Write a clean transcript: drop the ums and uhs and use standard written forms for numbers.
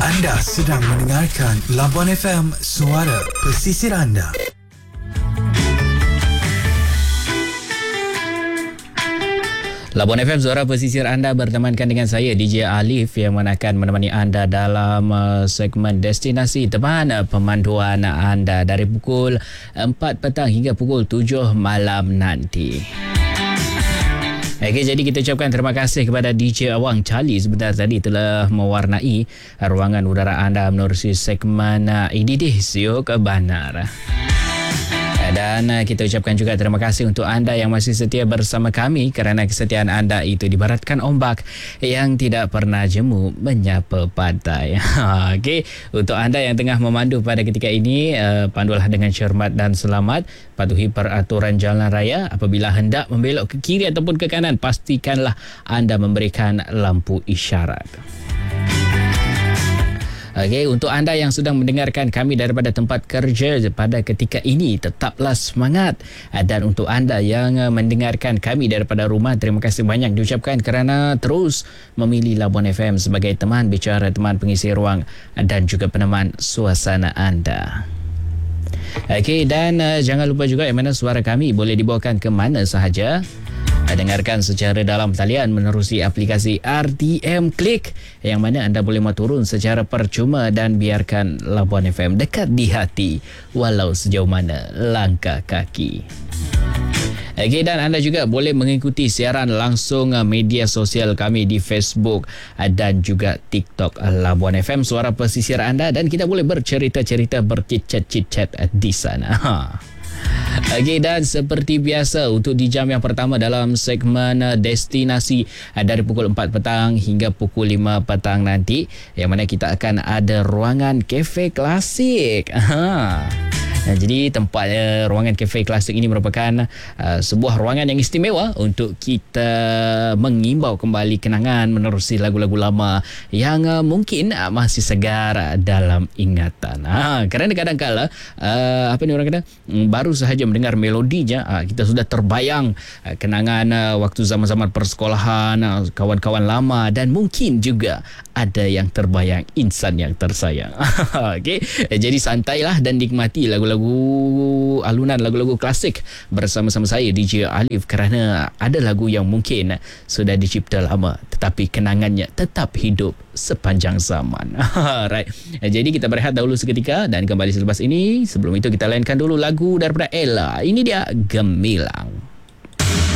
Anda sedang mendengarkan Labuan FM, suara pesisir anda. Labuan FM, suara pesisir anda, bertemankan dengan saya DJ Alif yang akan menemani anda dalam segmen destinasi teman pemanduan anda dari pukul 4 petang hingga pukul 7 malam nanti. Okey, jadi kita ucapkan terima kasih kepada DJ Awang Charlie sebentar tadi telah mewarnai ruangan udara anda menerusi segmen IDD Siok Banar. Dan kita ucapkan juga terima kasih untuk anda yang masih setia bersama kami kerana kesetiaan anda itu dibaratkan ombak yang tidak pernah jemu menyapa pantai. Okey, untuk anda yang tengah memandu pada ketika ini, pandulah dengan cermat dan selamat. Patuhi peraturan jalan raya. Apabila hendak membelok ke kiri ataupun ke kanan, pastikanlah anda memberikan lampu isyarat. Okey, untuk anda yang sedang mendengarkan kami daripada tempat kerja pada ketika ini, tetaplah semangat. Dan untuk anda yang mendengarkan kami daripada rumah, terima kasih banyak diucapkan kerana terus memilih Labuan FM sebagai teman bicara, teman pengisi ruang dan juga peneman suasana anda. Okey, dan jangan lupa juga yang mana suara kami boleh dibawakan ke mana sahaja. Dengarkan secara dalam talian menerusi aplikasi RTM Klik yang mana anda boleh turun secara percuma dan biarkan Labuan FM dekat di hati walau sejauh mana langkah kaki. Okey, dan anda juga boleh mengikuti siaran langsung media sosial kami di Facebook dan juga TikTok Labuan FM, suara pesisir anda, dan kita boleh bercerita-cerita, bercicat-cicat di sana. Okey, dan seperti biasa untuk di jam yang pertama dalam segmen destinasi dari pukul 4 petang hingga pukul 5 petang nanti, yang mana kita akan ada ruangan kafe klasik. Jadi tempat ruangan kafe klasik ini merupakan sebuah ruangan yang istimewa untuk kita mengimbau kembali kenangan menerusi lagu-lagu lama yang mungkin masih segar dalam ingatan. Kerana kadang-kala apa ni orang kata, baru sahaja mendengar melodinya, kita sudah terbayang kenangan waktu zaman-zaman persekolahan, kawan-kawan lama, dan mungkin juga ada yang terbayang insan yang tersayang. Okey, jadi santailah dan nikmati lagu-lagu alunan, lagu-lagu klasik bersama-sama saya DJ Alif, kerana ada lagu yang mungkin sudah dicipta lama tetapi kenangannya tetap hidup sepanjang zaman. Right. Jadi kita berehat dahulu seketika dan kembali selepas ini. Sebelum itu kita layankan dulu lagu daripada Ella. Ini dia Gemilang.